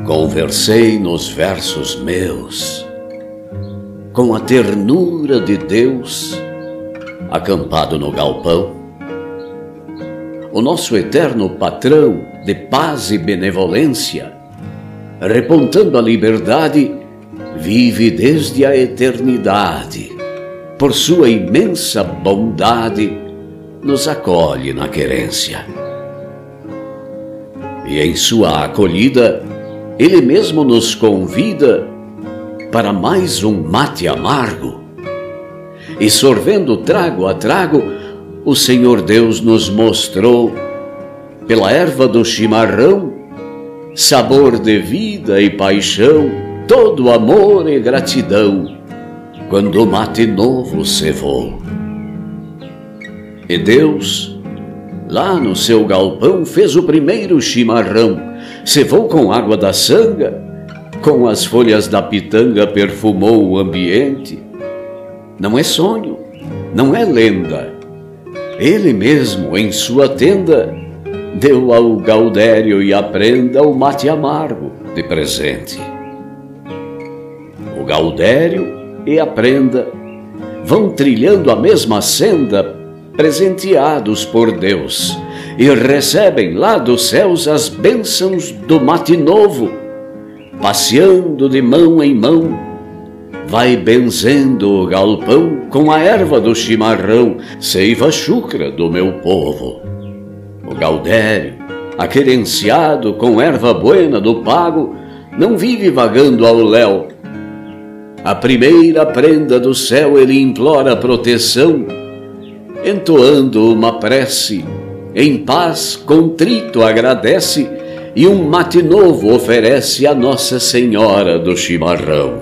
Conversei nos versos meus com a ternura de Deus acampado no galpão. O nosso eterno patrão de paz e benevolência, repontando a liberdade, vive desde a eternidade. Por sua imensa bondade, nos acolhe na querência. E em sua acolhida, Ele mesmo nos convida para mais um mate amargo. E sorvendo trago a trago, o Senhor Deus nos mostrou, pela erva do chimarrão, sabor de vida e paixão, todo amor e gratidão, quando o mate novo cevou. E Deus, lá no seu galpão, fez o primeiro chimarrão, cevou com água da sanga, com as folhas da pitanga perfumou o ambiente. Não é sonho, não é lenda, Ele mesmo em sua tenda deu ao Gaudério e à prenda o mate amargo de presente. O Gaudério e a prenda vão trilhando a mesma senda, presenteados por Deus, e recebem lá dos céus as bênçãos do mate novo. Passeando de mão em mão, vai benzendo o galpão com a erva do chimarrão, seiva chucra do meu povo. O Gaudério, aquerenciado com erva buena do pago, não vive vagando ao léu. A primeira prenda do céu ele implora proteção, entoando uma prece, em paz contrito agradece, e um mate novo oferece a Nossa Senhora do Chimarrão.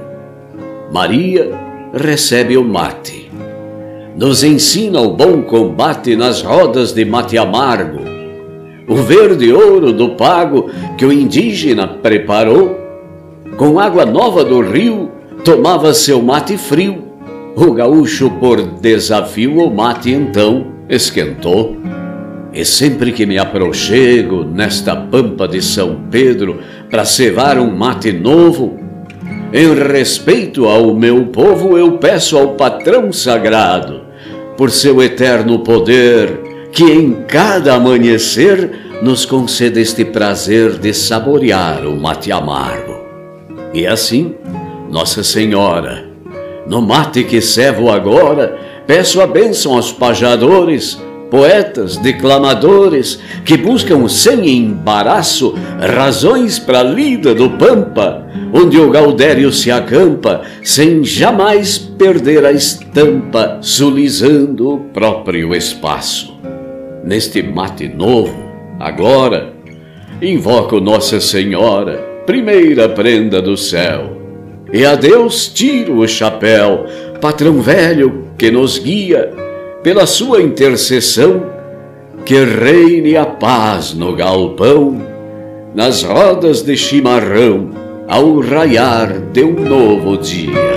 Maria recebe o mate, nos ensina o bom combate nas rodas de mate amargo. O verde ouro do pago que o indígena preparou, com água nova do rio, tomava seu mate frio. O gaúcho, por desafio, o mate então esquentou. E sempre que me aproxego nesta pampa de São Pedro para cevar um mate novo, em respeito ao meu povo, eu peço ao patrão sagrado, por seu eterno poder, que em cada amanhecer nos conceda este prazer de saborear o mate amargo. E assim, Nossa Senhora, no mate que cevo agora, peço a bênção aos pajadores, poetas, declamadores, que buscam sem embaraço razões para a lida do Pampa, onde o Gaudério se acampa, sem jamais perder a estampa, sulizando o próprio espaço. Neste mate novo, agora, invoco Nossa Senhora, primeira prenda do céu, e a Deus tiro o chapéu, patrão velho que nos guia, pela sua intercessão, que reine a paz no galpão, nas rodas de chimarrão, ao raiar de um novo dia.